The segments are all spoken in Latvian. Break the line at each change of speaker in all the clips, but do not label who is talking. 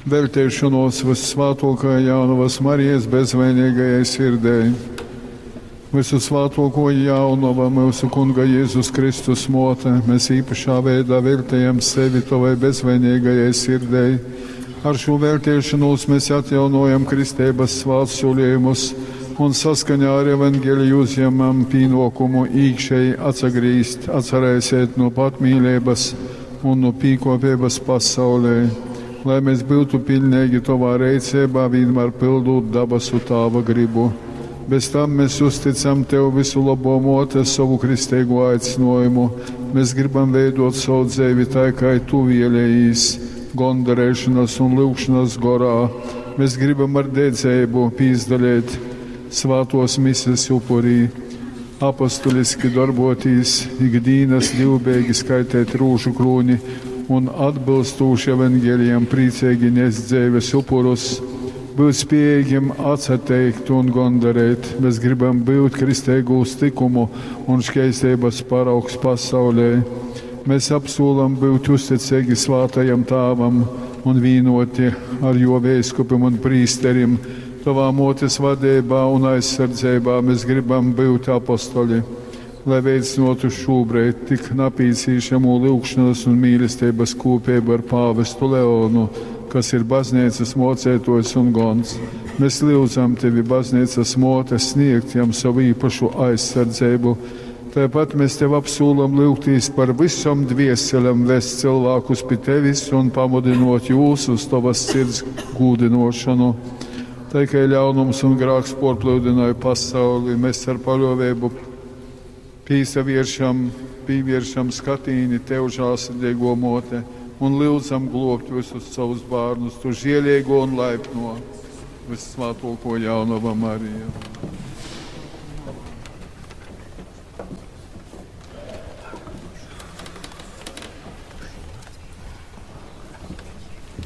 veltēšanos Visvētākajai Jaunavas Marijas bezvainīgajai sirdei. Visu svētāko Jaunavu mūsu Kunga Jēzus Kristus mote, mēs īpašā veidā veltējam sevi tavai bezvainīgajai sirdei. Ar šo veltēšanos mēs atjaunojam kristības svētsolījumus un saskaņā ar evaņģēliju uzņemam pienākumu iekšēji atsagrīzt, atcerēsiet no patmīlības un no pīkopības pasaulē, lai mēs būtu pilnīgi tavā rīcībā, vienmēr pildot dabasu tava gribu. Bez tam mēs uzticam tev visu labo mote, savu kristīgo aicinājumu. Mēs gribam veidot savu dzīvi tā, kā tu vēlējies, gondarēšanas un lūgšanas gorā. Mēs gribam ar dedzību pīzdalēt svētos misijas upurī, apostuliski darboties, ikdienas divbēgi skaitēt rūšu krūni un atbilstoši evaņģēlijam priecīgi nest dzīves upurus, būt spējīgiem atsateikt un gondarēt. Mēs gribam būt kristīgu tikumu un škeistības paraugs pasaulē. Mēs apsolam būt uzticīgi svātajam tāvam un vīnoti ar jo vēskupim un prīsterim. Tavā motes vadībā un aizsardzībā mēs gribam būt apostoli, lai veicinotu šobrīd tik napīcīšamu lūgšanas un mīlestības kopību ar pāvestu Leonu, kas ir baznīcas mocētojs un gons. Mēs lūdzam tevi, baznīcas mote, sniegt jam savu īpašu aizsardzību. Tāpat mēs tev apsūlam lūgtīs par visam dvieseļam vest cilvēkus pie tevis un pamudinot jūs uz tavas sirds gūdinošanu. Tā kā ļaunums un grāks porplūdināja pasauli, mēs ar paļāvību pīvēršam skatīni tev, žēlsirdīgo mote, un lūdzam globt visus savus bērnus, tu žēlīgo un laipno Visvētāko Jaunavu Mariju.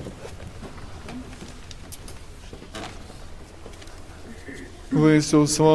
Visus